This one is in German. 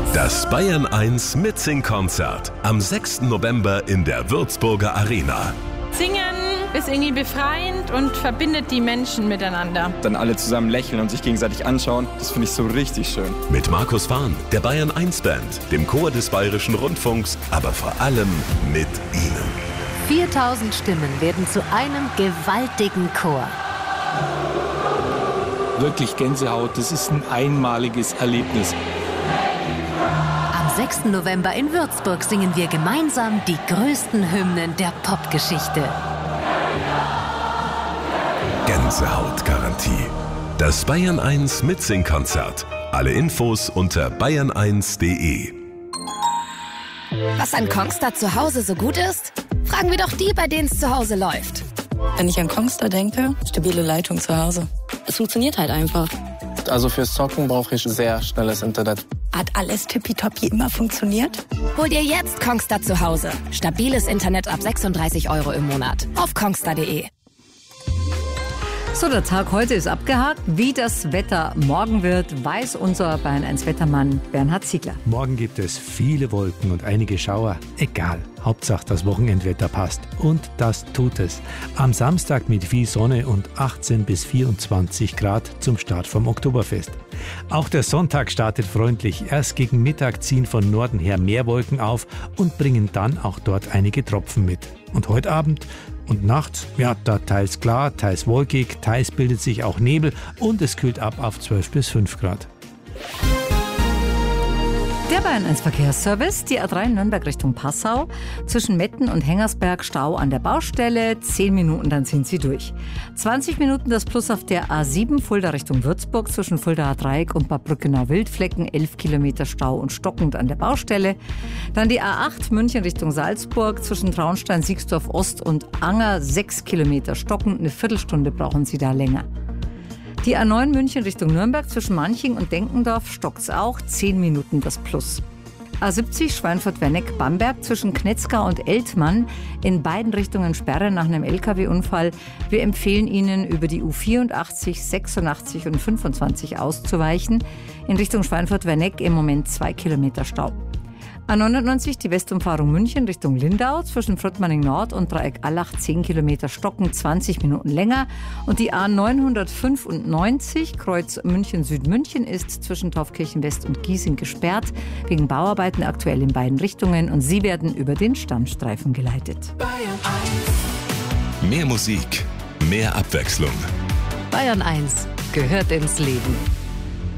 Das Bayern 1 Mitsing-Konzert am 6. November in der Würzburger Arena. Singen ist irgendwie befreiend und verbindet die Menschen miteinander. Dann alle zusammen lächeln und sich gegenseitig anschauen, das finde ich so richtig schön. Mit Markus Fahn, der Bayern 1 Band, dem Chor des Bayerischen Rundfunks, aber vor allem mit Ihnen. 4000 Stimmen werden zu einem gewaltigen Chor. Wirklich Gänsehaut, das ist ein einmaliges Erlebnis. Am 6. November in Würzburg singen wir gemeinsam die größten Hymnen der Popgeschichte. Gänsehautgarantie. Das Bayern 1 Mitsing-Konzert. Alle Infos unter bayern1.de. Was an Kongstar zu Hause so gut ist? Fragen wir doch die, bei denen es zu Hause läuft. Wenn ich an Kongstar denke, stabile Leitung zu Hause. Es funktioniert halt einfach. Also fürs Zocken brauche ich sehr schnelles Internet. Hat alles tippitoppi immer funktioniert? Hol dir jetzt Kongstar zu Hause. Stabiles Internet ab 36 € im Monat. Auf kongstar.de. So, der Tag heute ist abgehakt. Wie das Wetter morgen wird, weiß unser Bayern 1 Wettermann Bernhard Ziegler. Morgen gibt es viele Wolken und einige Schauer. Egal, Hauptsache das Wochenendwetter passt. Und das tut es. Am Samstag mit viel Sonne und 18 bis 24 Grad zum Start vom Oktoberfest. Auch der Sonntag startet freundlich. Erst gegen Mittag ziehen von Norden her mehr Wolken auf und bringen dann auch dort einige Tropfen mit. Und heute Abend und nachts, ja, da teils klar, teils wolkig, teils bildet sich auch Nebel und es kühlt ab auf 12 bis 5 Grad. Der Bayern 1 Verkehrsservice, die A3 Nürnberg Richtung Passau, zwischen Metten und Hengersberg Stau an der Baustelle, 10 Minuten, dann sind Sie durch. 20 Minuten das Plus auf der A7 Fulda Richtung Würzburg, zwischen Fuldaer Dreieck und Bad Brückener Wildflecken, 11 Kilometer Stau und stockend an der Baustelle. Dann die A8 München Richtung Salzburg, zwischen Traunstein, Siegsdorf Ost und Anger, 6 Kilometer stockend, eine Viertelstunde brauchen Sie da länger. Die A9 München Richtung Nürnberg, zwischen Manching und Denkendorf stockt's auch, 10 Minuten das Plus. A70 Schweinfurt-Werneck-Bamberg, zwischen Knetzgau und Eltmann, in beiden Richtungen Sperre nach einem LKW-Unfall. Wir empfehlen Ihnen, über die U84, 86 und 25 auszuweichen. In Richtung Schweinfurt-Werneck im Moment 2 Kilometer Stau. A99 die Westumfahrung München Richtung Lindau, zwischen Fröttmanning Nord und Dreieck Allach 10 Kilometer stocken, 20 Minuten länger. Und die A995 Kreuz München Südmünchen ist zwischen Taufkirchen West und Giesing gesperrt, wegen Bauarbeiten aktuell in beiden Richtungen und sie werden über den Stammstreifen geleitet. Bayern 1. Mehr Musik, mehr Abwechslung. Bayern 1 gehört ins Leben.